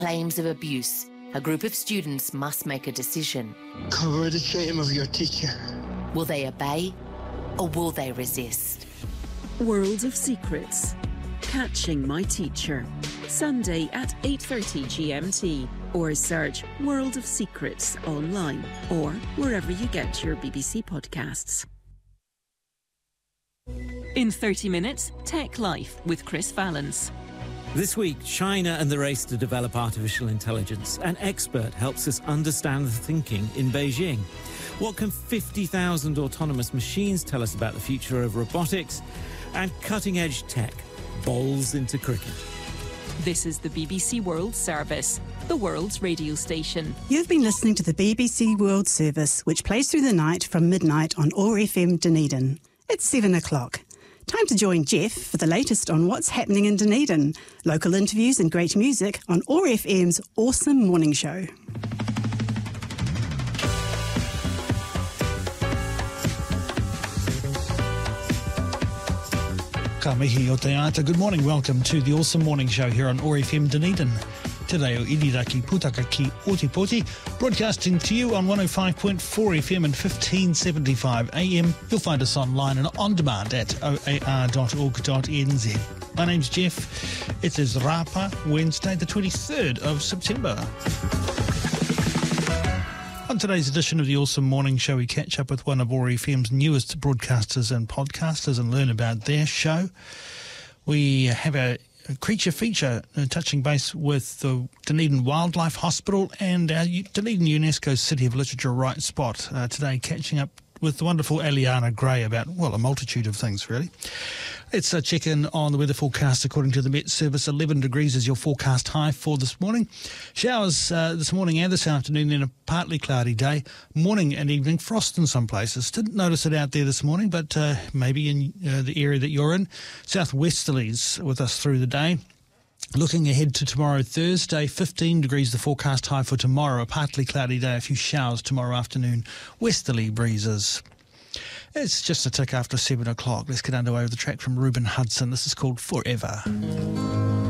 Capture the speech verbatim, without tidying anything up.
claims of abuse, a group of students must make a decision. Cover the shame of your teacher. Will they obey or will they resist? World of Secrets. Catching My Teacher. Sunday at eight thirty G M T. Or search World of Secrets online or wherever you get your B B C podcasts. In thirty minutes, Tech Life with Chris Valance. This week, China and the race to develop artificial intelligence. An expert helps us understand the thinking in Beijing. What can fifty thousand autonomous machines tell us about the future of robotics? And cutting-edge tech bowls into cricket. This is the B B C World Service, the world's radio station. You've been listening to the B B C World Service, which plays through the night from midnight on O A R F M Dunedin. It's seven o'clock. Time to join Jeff for the latest on what's happening in Dunedin. Local interviews and great music on O A R F M's Awesome Morning Show. Ka mihi o te ata. Good morning, welcome to the Awesome Morning Show here on O A R F M Dunedin. Today o Iriraki Putaka ki Otipoti, broadcasting to you on one oh five point four F M and fifteen seventy-five A M. You'll find us online and on demand at o a r dot org dot n z. My name's Jeff. It is Rapa, Wednesday the twenty-third of September. On today's edition of the Awesome Morning Show, we catch up with one of O A R F M's newest broadcasters and podcasters and learn about their show. We have a, a creature feature uh, touching base with the Dunedin Wildlife Hospital and our U- Dunedin UNESCO City of Literature right spot. Uh, today, catching up with the wonderful Eliana Gray about, well, a multitude of things, really. Let's uh, check in on the weather forecast. According to the Met Service, eleven degrees is your forecast high for this morning. Showers uh, this morning and this afternoon in a partly cloudy day. Morning and evening frost in some places. Didn't notice it out there this morning, but uh, maybe in uh, the area that you're in. Southwesterlies with us through the day. Looking ahead to tomorrow, Thursday, fifteen degrees the forecast high for tomorrow. A partly cloudy day, a few showers tomorrow afternoon. Westerly breezes. It's just a tick after seven o'clock. Let's get underway with the track from Ruben Hudson. This is called Forever.